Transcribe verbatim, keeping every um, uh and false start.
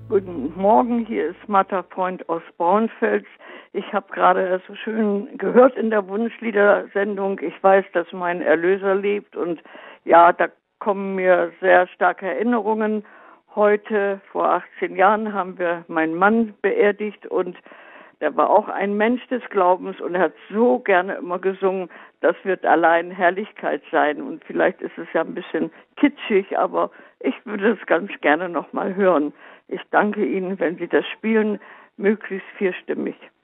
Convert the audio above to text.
Guten Morgen, hier ist Martha Freund aus Braunfels. Ich habe gerade so schön gehört in der Wunschliedersendung. Ich weiß, dass mein Erlöser lebt und ja, da kommen mir sehr starke Erinnerungen. Heute, vor achtzehn Jahren, haben wir meinen Mann beerdigt und der war auch ein Mensch des Glaubens und er hat so gerne immer gesungen, das wird allein Herrlichkeit sein. Und vielleicht ist es ja ein bisschen kitschig, aber ich würde es ganz gerne noch mal hören. Ich danke Ihnen, wenn Sie das spielen, möglichst vierstimmig.